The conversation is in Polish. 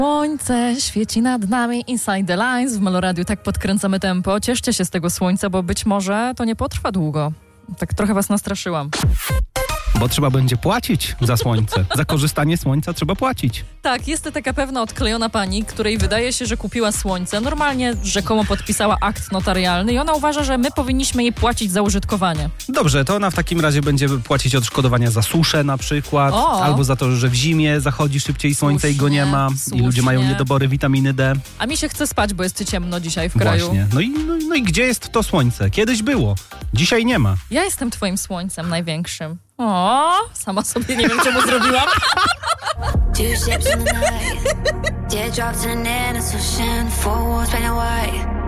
Słońce świeci nad nami, Inside the Lines w Meloradiu. Tak podkręcamy tempo. Cieszcie się z tego słońca, bo być może to nie potrwa długo. Tak trochę was nastraszyłam. Bo trzeba będzie płacić za słońce. Za korzystanie z słońca trzeba płacić. Tak, jest to taka pewna odklejona pani, której wydaje się, że kupiła słońce. Normalnie rzekomo podpisała akt notarialny i ona uważa, że my powinniśmy jej płacić za użytkowanie. Dobrze, to ona w takim razie będzie płacić odszkodowania za suszę na przykład, albo za to, że w zimie zachodzi szybciej słońce i go nie ma i ludzie mają niedobory witaminy D. A mi się chce spać, bo jest ciemno dzisiaj w kraju. Właśnie. No i gdzie jest to słońce? Kiedyś było, dzisiaj nie ma. Ja jestem twoim słońcem największym. O, sama sobie nie wiem, czemu zrobiłam. Two ships in the night, teardrops in an innocent ocean, four walls painted white.